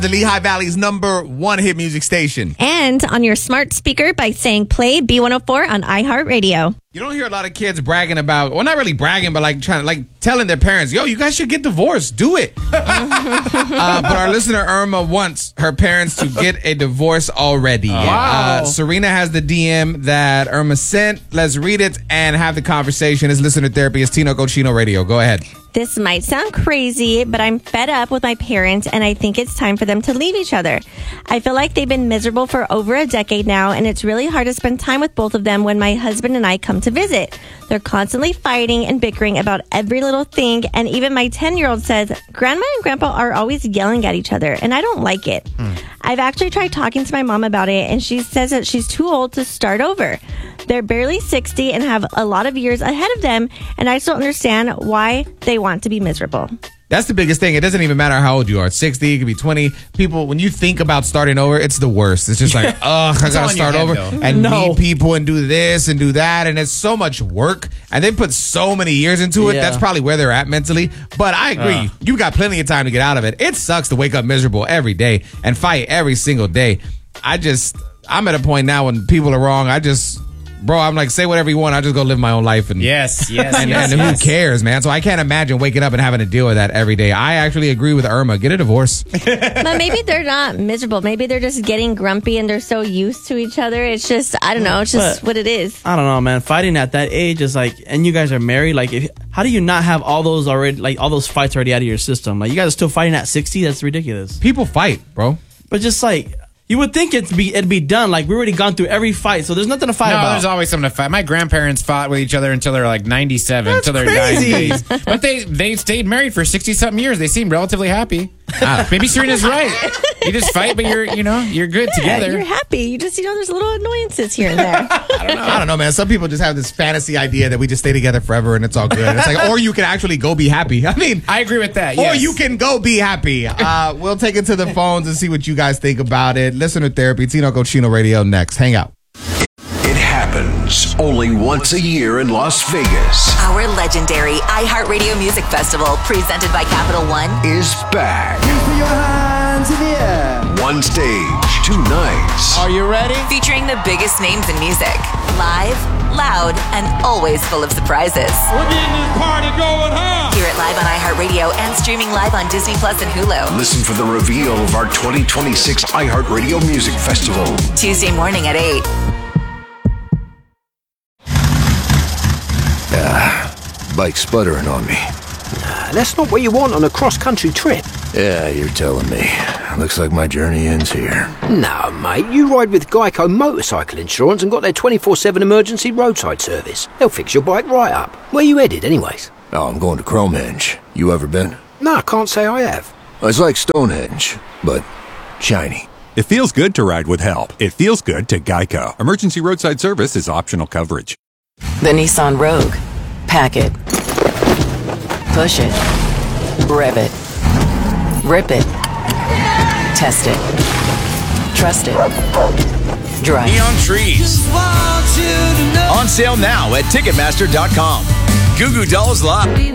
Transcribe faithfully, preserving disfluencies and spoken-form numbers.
The Lehigh Valley's number one hit music station. And on your smart speaker by saying play B one oh four on iHeartRadio. You don't hear a lot of kids bragging about, well, not really bragging, but like trying, like telling their parents, yo, you guys should get divorced. Do it. uh, but our listener, Irma, wants her parents to get a divorce already. Oh. Wow. Uh, Serena has the D M that Irma sent. Let's read it and have the conversation. It's Listener Therapy. It's Tino Cochino Radio. Go ahead. This might sound crazy, but I'm fed up with my parents and I think it's time for them to leave each other. I feel like they've been miserable for over a decade now, and it's really hard to spend time with both of them when my husband and I come to visit. They're constantly fighting and bickering about every little thing, and even my ten-year-old says, Grandma and Grandpa are always yelling at each other, and I don't like it. Hmm. I've actually tried talking to my mom about it, and she says that she's too old to start over. They're barely sixty and have a lot of years ahead of them, and I just don't understand why they want to be miserable. That's the biggest thing. It doesn't even matter how old you are. sixty, it could be twenty. People, when you think about starting over, it's the worst. It's just like, ugh, I gotta start over head, and no. meet people and do this and do that. And it's so much work. And they put so many years into it. Yeah. That's probably where they're at mentally. But I agree. Uh. You got plenty of time to get out of it. It sucks to wake up miserable every day and fight every single day. I just, I'm at a point now when people are wrong. I just... Bro, I'm like, say whatever you want. I just go live my own life. And yes, yes, and, yes, and yes. who cares, man? So I can't imagine waking up and having to deal with that every day. I actually agree with Irma. Get a divorce. But maybe they're not miserable. Maybe they're just getting grumpy and they're so used to each other. It's just, I don't know. It's just but, what it is. I don't know, man. Fighting at that age is like, and you guys are married. Like, if, how do you not have all those already, like all those fights already out of your system? Like, you guys are still fighting at sixty? That's ridiculous. People fight, bro. But just like... You would think it'd be it'd be done. Like, we've already gone through every fight, so there's nothing to fight no, about. No, there's always something to fight. My grandparents fought with each other until they were like ninety-seven, That's until their crazy. dying days. But they they stayed married for sixty-something years. They seem relatively happy. Ah, maybe Serena's right. You just fight, but you're you know you're good Yeah, together. you're happy. You just, you know, there's little annoyances here and there. I don't know. I don't know, man. Some people just have this fantasy idea that we just stay together forever and it's all good. It's like, or you can actually go be happy. I mean, I agree with that. Or Yes. you can go be happy. Uh, we'll take it to the phones and see what you guys think about it. Listener Therapy, Tino Cochino Radio next. Hang out. It happens only once a year in Las Vegas. Our legendary iHeartRadio Music Festival, presented by Capital One, is back. Put your hands in the air. One stage, two nights. Are you ready? featuring the biggest names in music. Live, loud, and always full of surprises. We're getting this party going, huh? Hear it live on iHeartRadio and streaming live on Disney Plus and Hulu. Listen for the reveal of our twenty twenty-six iHeartRadio Music Festival. Tuesday morning at eight. Ah, bike sputtering on me. Nah, that's not what you want on a cross-country trip. Yeah, you're telling me. Looks like my journey ends here. No, mate, you ride with Geico Motorcycle Insurance and got their twenty-four seven emergency roadside service. They'll fix your bike right up. Where you headed, anyways? Oh, I'm going to Cromhenge. You ever been? No, I can't say I have. It's like Stonehenge, but shiny. It feels good to ride with help. It feels good to Geico. Emergency roadside service is optional coverage. The Nissan Rogue. Pack it. Push it. Rev it. Rip it. Test it. Trust it. Drive. Neon Trees. On sale now at Ticketmaster dot com. Goo Goo Dolls Live.